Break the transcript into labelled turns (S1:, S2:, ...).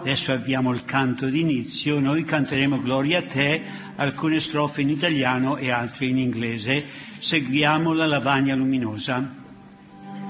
S1: Adesso abbiamo il canto d'inizio, noi canteremo Gloria a te, alcune strofe in italiano e altre in inglese. Seguiamo la lavagna luminosa.